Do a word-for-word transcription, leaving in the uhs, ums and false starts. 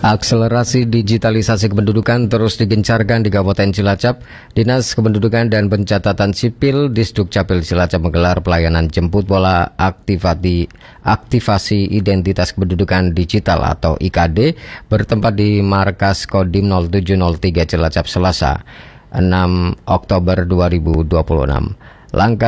Akselerasi digitalisasi kependudukan terus digencarkan di Kabupaten Cilacap. Dinas Kependudukan dan Pencatatan Sipil Disdukcapil Cilacap menggelar pelayanan jemput bola aktivasi, aktivasi identitas kependudukan digital atau I K D bertempat di Markas Kodim nol tujuh nol tiga Cilacap Selasa enam Oktober dua ribu dua puluh enam. Langkah